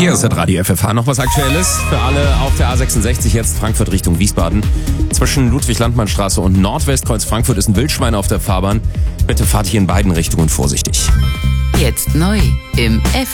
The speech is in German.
Hier ist das Radio FFH. Noch was Aktuelles für alle auf der A66, jetzt Frankfurt Richtung Wiesbaden. Zwischen Ludwig-Landmann-Straße und Nordwestkreuz Frankfurt ist ein Wildschwein auf der Fahrbahn. Bitte fahrt hier in beiden Richtungen vorsichtig. Jetzt neu im